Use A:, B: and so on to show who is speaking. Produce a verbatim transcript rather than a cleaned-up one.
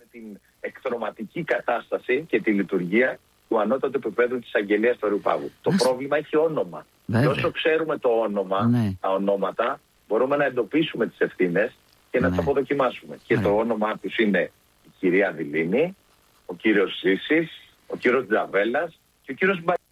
A: την εκδροματική κατάσταση και τη λειτουργία του ανώτατου επίπεδου της αγγελίας του Αεροπάγου. Το Ας... πρόβλημα έχει όνομα. Βέβαια. Και όσο ξέρουμε το όνομα, ναι. τα ονόματα, μπορούμε να εντοπίσουμε τις ευθύνες και να ναι. τις αποδοκιμάσουμε. Και ναι. το όνομά τους είναι η κυρία Δηλίνη, ο κύριος Ζήσης, ο κύριος Τζαβέλας και ο κύριος Μπα...